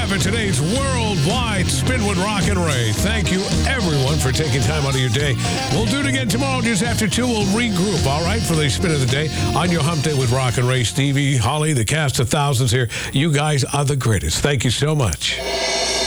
for today's worldwide Spin with Rock and Ray. Thank you, everyone, for taking time out of your day. We'll do it again tomorrow just after 2. We'll regroup, all right, for the Spin of the Day on your Hump Day with Rock and Ray. Stevie, Holly, the cast of thousands here. You guys are the greatest. Thank you so much.